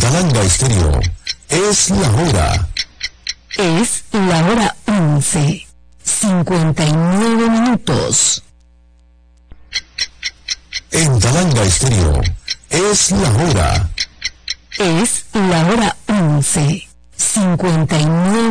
Talanga Estéreo, es la hora. Es la hora 11:59. En Talanga Estéreo, es la hora. Es la hora 11:59.